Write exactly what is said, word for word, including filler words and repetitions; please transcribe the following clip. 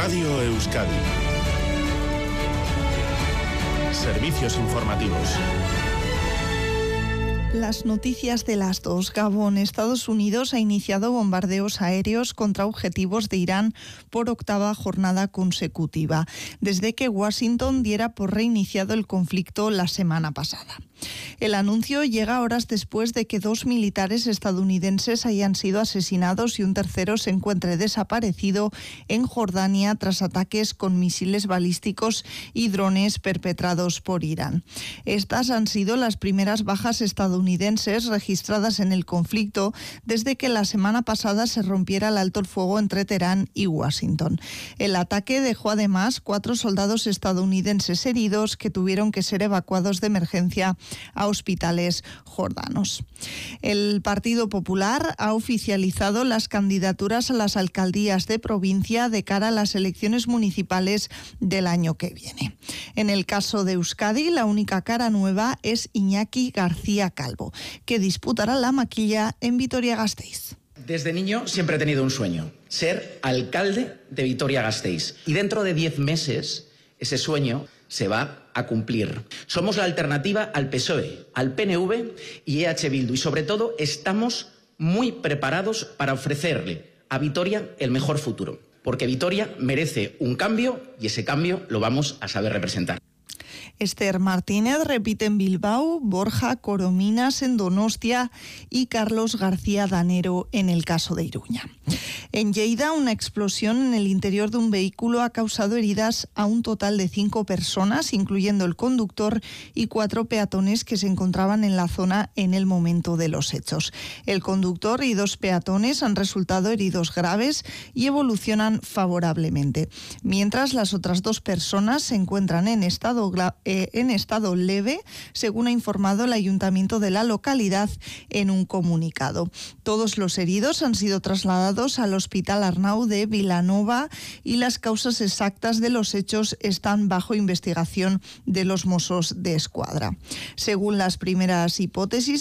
Radio Euskadi. Servicios informativos. Las noticias de las dos. Gabón. Estados Unidos ha iniciado bombardeos aéreos contra objetivos de Irán por octava jornada consecutiva, desde que Washington diera por reiniciado el conflicto la semana pasada. El anuncio llega horas después de que dos militares estadounidenses hayan sido asesinados y un tercero se encuentre desaparecido en Jordania tras ataques con misiles balísticos y drones perpetrados por Irán. Estas han sido las primeras bajas estadounidenses registradas en el conflicto desde que la semana pasada se rompiera el alto el fuego entre Teherán y Washington. El ataque dejó además cuatro soldados estadounidenses heridos que tuvieron que ser evacuados de emergencia a hospitales jordanos. El Partido Popular ha oficializado las candidaturas a las alcaldías de provincia de cara a las elecciones municipales del año que viene. En el caso de Euskadi, la única cara nueva es Iñaki García Calvo, que disputará la maquilla en Vitoria-Gasteiz. Desde niño siempre he tenido un sueño, ser alcalde de Vitoria-Gasteiz. Y dentro de diez meses, ese sueño se va a cumplir. Somos la alternativa al P S O E, al P N V y E H Bildu. Y sobre todo, estamos muy preparados para ofrecerle a Vitoria el mejor futuro. Porque Vitoria merece un cambio y ese cambio lo vamos a saber representar. Esther Martínez repite en Bilbao, Borja Corominas en Donostia y Carlos García Danero en el caso de Iruña. En Lleida, una explosión en el interior de un vehículo ha causado heridas a un total de cinco personas, incluyendo el conductor y cuatro peatones que se encontraban en la zona en el momento de los hechos. El conductor y dos peatones han resultado heridos graves y evolucionan favorablemente, mientras las otras dos personas se encuentran en estado eh, en estado leve, según ha informado el ayuntamiento de la localidad en un comunicado. Todos los heridos han sido trasladados al Hospital Arnau de Vilanova y las causas exactas de los hechos están bajo investigación de los Mossos de Escuadra. Según las primeras hipótesis,